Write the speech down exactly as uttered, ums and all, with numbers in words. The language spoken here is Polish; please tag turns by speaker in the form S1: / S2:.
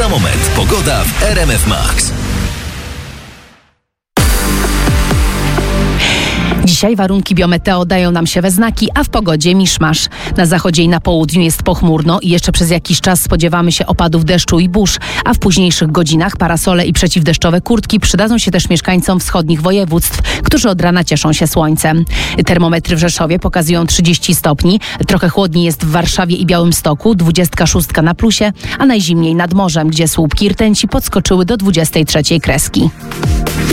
S1: Za moment pogoda w R M F Max.
S2: Dzisiaj warunki biometeo dają nam się we znaki, a w pogodzie miszmasz. Na zachodzie i na południu jest pochmurno i jeszcze przez jakiś czas spodziewamy się opadów deszczu i burz, a w późniejszych godzinach parasole i przeciwdeszczowe kurtki przydadzą się też mieszkańcom wschodnich województw, którzy od rana cieszą się słońcem. Termometry w Rzeszowie pokazują trzydzieści stopni, trochę chłodniej jest w Warszawie i Białymstoku, dwudziestka szóstka na plusie, a najzimniej nad morzem, gdzie słupki rtęci podskoczyły do dwudziestej trzeciej kreski.